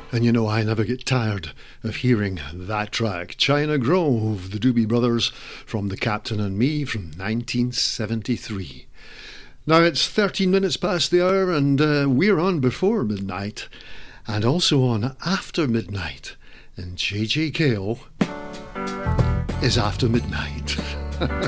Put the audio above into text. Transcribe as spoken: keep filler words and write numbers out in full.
And you know, I never get tired of hearing that track. China Grove, the Doobie Brothers, from The Captain and Me from nineteen seventy-three. Now it's thirteen minutes past the hour, and uh, we're on before midnight and also on after midnight. And J J Cale is after midnight.